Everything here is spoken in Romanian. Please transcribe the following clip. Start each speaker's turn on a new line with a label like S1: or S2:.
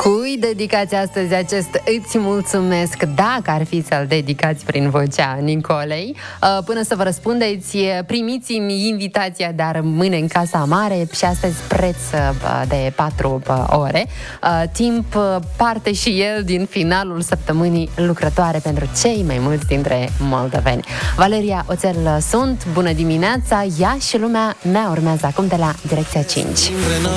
S1: Cui dedicați astăzi acest îți mulțumesc, dacă ar fi să-l dedicați prin vocea Nicolei? Până să vă răspundeți, primiți-mi invitația de a rămâne în Casa Mare și astăzi preț de 4 ore. Timp parte și el din finalul săptămânii lucrătoare pentru cei mai mulți dintre moldoveni. Valeria Oțel sunt, bună dimineața, ea și lumea mea urmează acum de la Direcția 5.